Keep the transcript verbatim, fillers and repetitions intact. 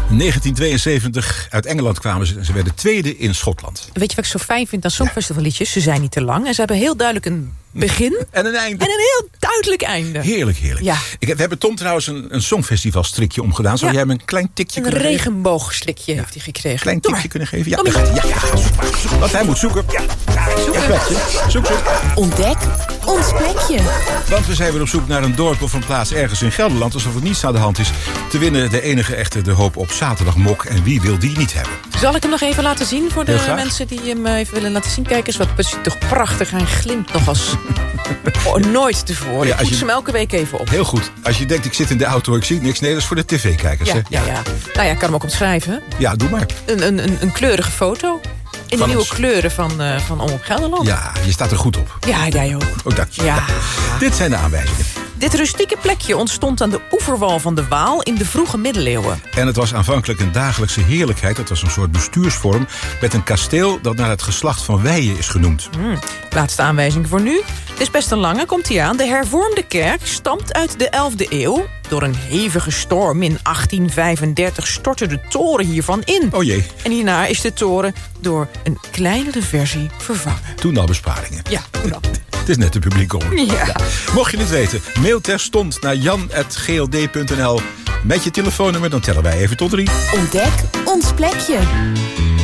negentien tweeënzeventig, uit Engeland kwamen ze en ze werden tweede in Schotland. Weet je wat ik zo fijn vind aan songfestivalliedjes? Ze zijn niet te lang en ze hebben heel duidelijk een begin en een einde. En een heel duidelijk einde. Heerlijk, heerlijk. Ja. Ik, we hebben Tom trouwens een, een songfestival strikje omgedaan. Zou ja. jij hem een klein tikje een kunnen geven? Een regenboogstrikje ja. heeft hij gekregen. Een klein tikje kunnen geven? Ja, Tommy. ja, ja, ja, zoek maar, zoek. Want hij moet zoeken. Ja, ja, zoeken. Ja, zoek, zoek. Ontdek ons plekje. Want we zijn weer op zoek naar een dorp of een plaats ergens in Gelderland, alsof er niets aan de hand is. Te winnen de enige echte De Hoop op zaterdagmok. En wie wil die niet hebben? Zal ik hem nog even laten zien voor de mensen die hem even willen laten zien? Kijk eens, wat is toch prachtig. Hij glimt nog als oh, nooit tevoren. Ja, ik poets je... hem elke week even op. Heel goed. Als je denkt, ik zit in de auto, ik zie niks. Nee, dat is voor de tv-kijkers. Ja, hè? Ja, ja. Nou ja, ik kan hem ook omschrijven. Ja, doe maar. Een, een, een, een kleurige foto. In de nieuwe ons. kleuren van, uh, van Omroep Gelderland. Ja, je staat er goed op. Ja, jij ook. Oh, dank je. Ja. Ja. Dit zijn de aanwijzingen. Dit rustieke plekje ontstond aan de oeverwal van de Waal in de vroege middeleeuwen. En het was aanvankelijk een dagelijkse heerlijkheid. Het was een soort bestuursvorm met een kasteel dat naar het geslacht van Weijen is genoemd. Hmm. Laatste aanwijzing voor nu. Het is best een lange, komt hij aan. De hervormde kerk stamt uit de elfde eeuw. Door een hevige storm in achttien vijfendertig stortte de toren hiervan in. Oh jee. En hierna is de toren door een kleinere versie vervangen. Toen al besparingen. Ja, toen al. Het is net de publiek om. Ja. Ja. Mocht je het weten, mail terstond naar jan at g l d punt n l met je telefoonnummer. Dan tellen wij even tot drie. Ontdek ons plekje.